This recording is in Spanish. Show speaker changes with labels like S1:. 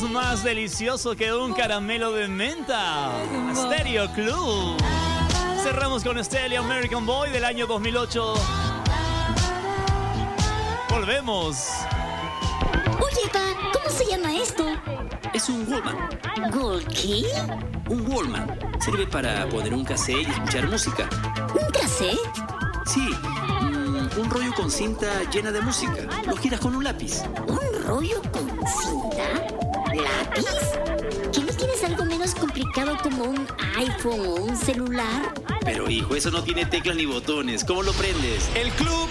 S1: más delicioso que un caramelo de menta. Stereo Club. Cerramos con Stereo American Boy del año 2008. Volvemos.
S2: Oye, pa, ¿cómo se llama esto?
S3: Es un Walkman.
S2: ¿Gold qué?
S3: Un Walkman. Sirve para poner un cassette y escuchar música.
S2: ¿Un cassette?
S3: Sí, un rollo con cinta llena de música. Lo giras con un lápiz.
S2: ¿Un rollo con cinta? ¿Lápiz? ¿Que no tienes algo menos complicado como un iPhone o un celular?
S3: Pero hijo, eso no tiene teclas ni botones. ¿Cómo lo prendes?
S1: El club